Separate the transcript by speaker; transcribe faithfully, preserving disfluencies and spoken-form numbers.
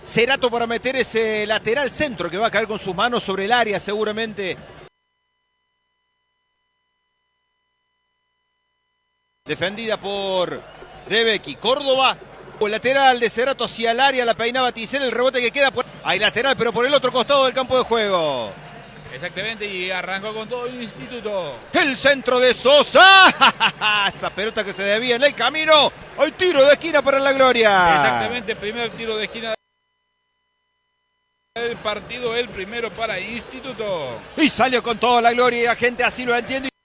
Speaker 1: Cerato para meter ese lateral centro que va a caer con sus manos sobre el área seguramente. Defendida por De Becchi. Córdoba. El lateral de Cerato hacia el área, la peinaba Tisel, el rebote que queda por... Hay lateral, pero por el otro costado del campo de juego.
Speaker 2: Exactamente, y arrancó con todo Instituto.
Speaker 1: El centro de Sosa. Esa pelota que se debía en el camino. Hay tiro de esquina para la gloria.
Speaker 2: Exactamente, primer tiro de esquina del partido, el primero para Instituto.
Speaker 1: Y salió con toda la gloria y la gente así lo entiende.